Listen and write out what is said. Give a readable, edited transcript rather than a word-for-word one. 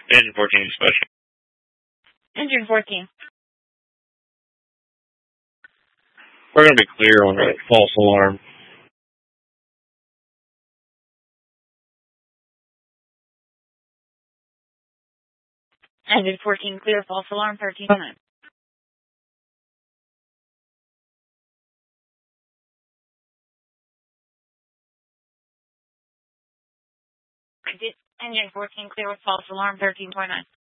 Engine 14 special. Engine 14. We're going to be clear on a false alarm. Engine 14 clear, false alarm 13.9. Engine 14 clear with false alarm 13.9.